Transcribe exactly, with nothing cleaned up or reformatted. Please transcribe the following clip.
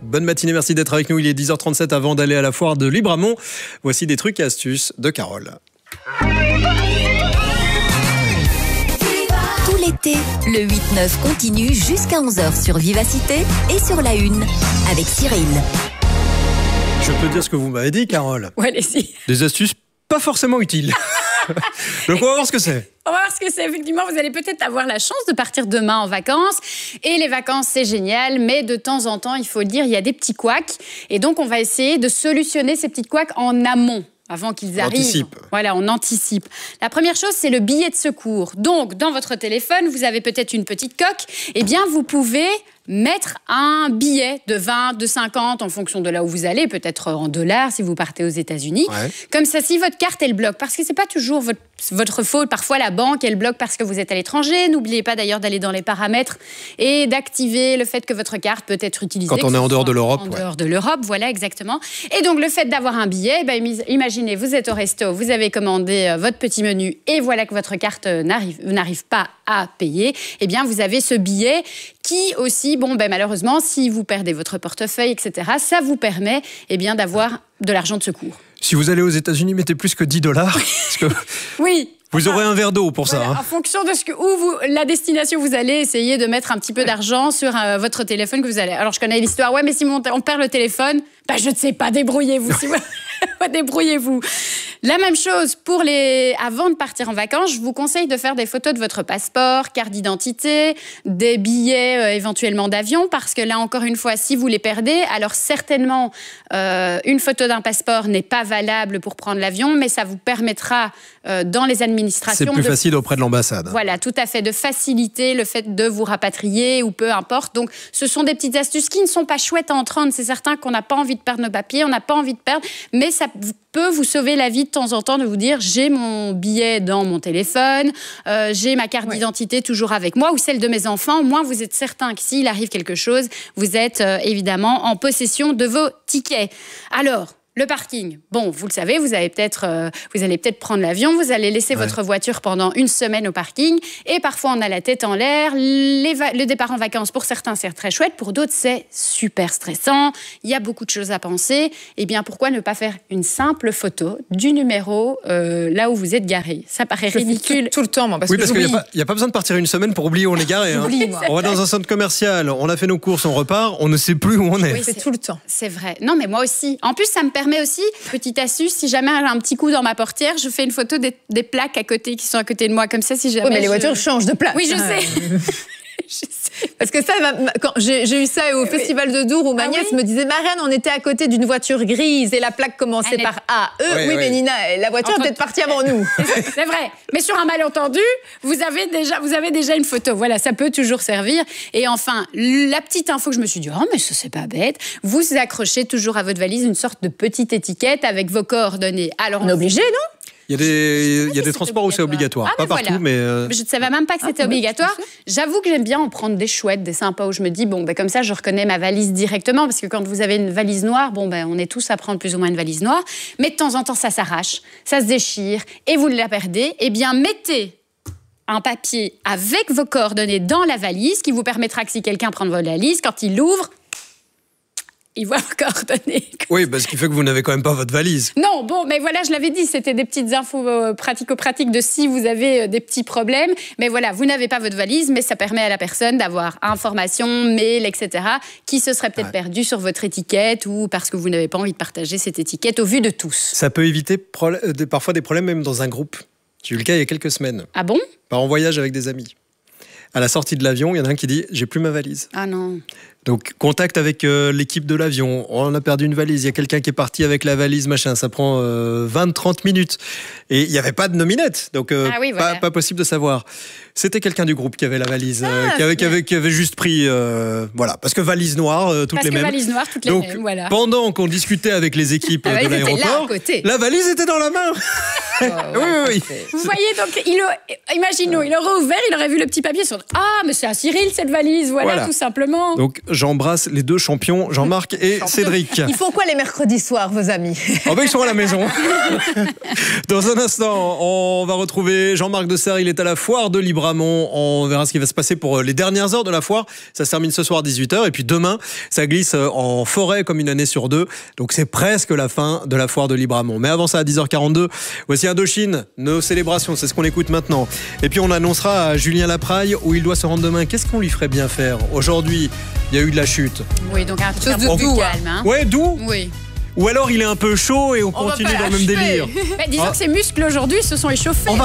Bonne matinée, merci d'être avec nous. Il est dix heures trente-sept avant d'aller à la foire de Libramont. Voici des trucs et astuces de Carole. Tout l'été, le huit neuf continue jusqu'à onze heures sur Vivacité et sur La Une avec Cyril. Je peux dire ce que vous m'avez dit, Carole. Ouais, allez-y. Des astuces pas forcément utiles. Donc on va voir ce que c'est. On va voir ce que c'est. Effectivement, vous allez peut-être avoir la chance de partir demain en vacances. Et les vacances, c'est génial. Mais de temps en temps, il faut le dire, il y a des petits couacs. Et donc, on va essayer de solutionner ces petits couacs en amont. Avant qu'ils arrivent. Anticipe. Voilà, on anticipe. La première chose, c'est le billet de secours. Donc, dans votre téléphone, vous avez peut-être une petite coque. Eh bien, vous pouvez mettre un billet de vingt, de cinquante, en fonction de là où vous allez, peut-être en dollars si vous partez aux États-Unis. Ouais. Comme ça, si votre carte, elle bloque, parce que c'est pas toujours votre, votre faute. Parfois, la banque, elle bloque parce que vous êtes à l'étranger. N'oubliez pas d'ailleurs d'aller dans les paramètres et d'activer le fait que votre carte peut être utilisée. Quand on est en dehors de l'Europe. En ouais. dehors de l'Europe, voilà, exactement. Et donc, le fait d'avoir un billet, ben, imaginez, vous êtes au resto, vous avez commandé votre petit menu et voilà que votre carte n'arrive, n'arrive pas à payer. Eh bien, vous avez ce billet qui aussi, bon, ben, malheureusement, si vous perdez votre portefeuille, et cetera, ça vous permet eh bien, d'avoir de l'argent de secours. Si vous allez aux États-Unis, mettez plus que dix dollars. Parce que oui. Vous aurez un verre d'eau pour voilà, ça. Hein. En fonction de ce que, où vous, la destination vous allez, essayez de mettre un petit peu d'argent sur euh, votre téléphone que vous allez. Alors, je connais l'histoire. Ouais, mais si on, on perd le téléphone, bah, je ne sais pas, débrouillez-vous. Si vous... débrouillez-vous. La même chose pour les... Avant de partir en vacances, je vous conseille de faire des photos de votre passeport, carte d'identité, des billets euh, éventuellement d'avion, parce que là, encore une fois, si vous les perdez, alors certainement, euh, une photo d'un passeport n'est pas valable pour prendre l'avion, mais ça vous permettra, euh, dans les administrations... C'est plus de... facile auprès de l'ambassade. Voilà, tout à fait, de faciliter le fait de vous rapatrier ou peu importe. Donc, ce sont des petites astuces qui ne sont pas chouettes à entendre. C'est certain qu'on n'a pas envie de perdre nos papiers, on n'a pas envie de perdre, mais ça peut vous sauver la vie de temps en temps de vous dire j'ai mon billet dans mon téléphone, euh, j'ai ma carte ouais. d'identité toujours avec moi ou celle de mes enfants. Au moins, vous êtes certain que s'il arrive quelque chose, vous êtes euh, évidemment en possession de vos tickets. Alors, le parking, bon, vous le savez, vous, avez peut-être, euh, vous allez peut-être prendre l'avion, vous allez laisser ouais. votre voiture pendant une semaine au parking et parfois on a la tête en l'air. Les va- le départ en vacances, pour certains, c'est très chouette, pour d'autres, c'est super stressant. Il y a beaucoup de choses à penser. Eh bien, pourquoi ne pas faire une simple photo du numéro euh, là où vous êtes garé? Ça paraît je ridicule. Tout, tout le temps, moi, parce oui, que parce qu'il n'y a, a pas besoin de partir une semaine pour oublier où on est garé. Hein. On va dans un centre commercial, on a fait nos courses, on repart, on ne sait plus où on est. Oui, c'est, c'est tout le temps. C'est vrai. Non, mais moi aussi. En plus, ça me permet aussi... Petite astuce, si jamais j'ai un petit coup dans ma portière, je fais une photo des, des plaques à côté qui sont à côté de moi, comme ça, si jamais. Oui, mais les je... voitures changent de place. Oui, je ah. sais. je sais. Parce que ça, quand j'ai, j'ai eu ça au oui. Festival de Dour où ma ah nièce oui. me disait, Marraine, on était à côté d'une voiture grise et la plaque commençait Elle par A. E. Oui, oui, mais Nina, la voiture Entre... est peut-être partie avant nous. C'est vrai. Mais sur un malentendu, vous avez déjà, vous avez déjà une photo. Voilà, ça peut toujours servir. Et enfin, la petite info que je me suis dit, oh, mais ça, c'est pas bête. Vous accrochez toujours à votre valise une sorte de petite étiquette avec vos coordonnées. Alors, on est obligé, non? Il y a des, il y a des transports où c'est obligatoire. Ah, pas partout, voilà. mais... Euh... Je ne savais même pas que c'était ah, obligatoire. J'avoue que j'aime bien en prendre des chouettes, des sympas, où je me dis, bon, ben, comme ça, je reconnais ma valise directement, parce que quand vous avez une valise noire, bon, ben, on est tous à prendre plus ou moins une valise noire, mais de temps en temps, ça s'arrache, ça se déchire, et vous la perdez. Eh bien, mettez un papier avec vos coordonnées dans la valise, qui vous permettra que si quelqu'un prend votre valise, quand il l'ouvre, il voit vos coordonnées. Oui, parce qu'il fait que vous n'avez quand même pas votre valise. Non, bon, mais voilà, je l'avais dit, c'était des petites infos euh, pratico-pratiques de si vous avez euh, des petits problèmes. Mais voilà, vous n'avez pas votre valise, mais ça permet à la personne d'avoir information, mail, et cetera, qui se serait peut-être ouais. perdu sur votre étiquette ou parce que vous n'avez pas envie de partager cette étiquette au vu de tous. Ça peut éviter pro- de, parfois des problèmes même dans un groupe. J'ai eu le cas il y a quelques semaines. Ah bon? Par en voyage avec des amis. À la sortie de l'avion, il y en a un qui dit « j'ai plus ma valise ». Ah non. Donc, contact avec euh, l'équipe de l'avion. On a perdu une valise. Il y a quelqu'un qui est parti avec la valise, machin. Ça prend euh, vingt à trente minutes. Et il n'y avait pas de nominette. Donc, euh, ah oui, voilà. pas, pas possible de savoir. C'était quelqu'un du groupe qui avait la valise, ah, euh, qui, avait, qui, avait, qui avait juste pris... Euh, voilà, parce que valise noire, euh, toutes parce les mêmes. Parce que valise noire, toutes les Donc, mêmes, voilà. Pendant qu'on discutait avec les équipes la de l'aéroport, là, à côté. la valise était dans la main. Oh, ouais, oui, oui, oui. Vous voyez, donc, il a, imaginons, il aurait ouvert, il aurait vu le petit papier sur. Ah, mais c'est à Cyril cette valise, voilà, voilà. tout simplement. Donc, j'embrasse les deux champions, Jean-Marc et Cédric. Ils font quoi les mercredis soirs, vos amis? Oh ben, ils sont à la maison. Dans un instant, on va retrouver Jean-Marc Dessert. Il est à la foire de Libramont. On verra ce qui va se passer pour les dernières heures de la foire. Ça se termine ce soir à dix-huit heures. Et puis demain, ça glisse en forêt comme une année sur deux. Donc, c'est presque la fin de la foire de Libramont. Mais avant ça, à dix heures quarante-deux, voici Indochine, nos célébrations. C'est ce qu'on écoute maintenant. Et puis, on annoncera à Julien Lapraille où il doit se rendre demain. Qu'est-ce qu'on lui ferait bien faire? Aujourd'hui, il y a eu de la chute. Oui, donc un truc un peu plus calme. Hein. Ouais, doux. Oui. Ou alors il est un peu chaud et on, on continue dans le même délire. Bah, disons ah. que ses muscles aujourd'hui se sont échauffés. On va